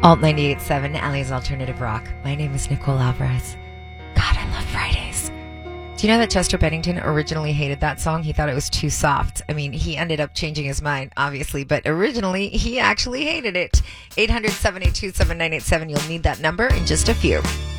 Alt 98.7, Allie's Alternative Rock. My name is Nicole Alvarez. God, I love Fridays. Do you know that Chester Bennington originally hated that song? He thought it was too soft. I mean, he ended up changing his mind, obviously, but originally he actually hated it. 800-782-7987. You'll need that number in just a few.